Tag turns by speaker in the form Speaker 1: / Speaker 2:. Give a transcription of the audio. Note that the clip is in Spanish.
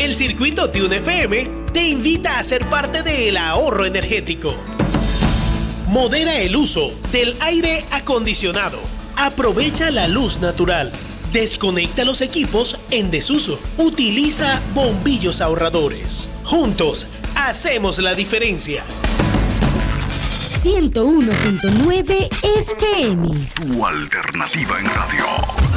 Speaker 1: El circuito Tune FM te invita a ser parte del ahorro energético. Modera el uso del aire acondicionado. Aprovecha la luz natural. Desconecta los equipos en desuso. Utiliza bombillos ahorradores. Juntos, hacemos la diferencia.
Speaker 2: 101.9 FM.
Speaker 3: Tu alternativa en radio.